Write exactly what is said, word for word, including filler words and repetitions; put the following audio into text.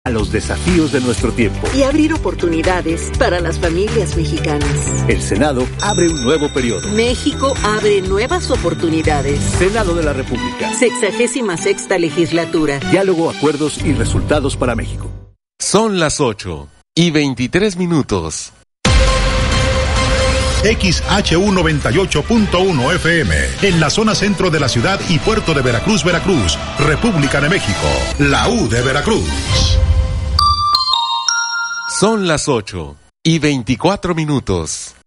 a los desafíos de nuestro tiempo y abrir oportunidades para las familias mexicanas. El Senado abre un nuevo periodo. México abre nuevas oportunidades. Senado de la República. Sexagésima sexta legislatura. Diálogo, acuerdos y resultados para México. Son las ocho y veintitrés minutos. X H U noventa y ocho punto uno F M, en la zona centro de la ciudad y puerto de Veracruz, Veracruz, República de México, la U de Veracruz. Son las ocho y veinticuatro minutos.